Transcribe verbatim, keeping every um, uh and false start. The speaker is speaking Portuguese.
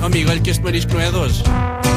amigo, olha que este marisco não é de hoje.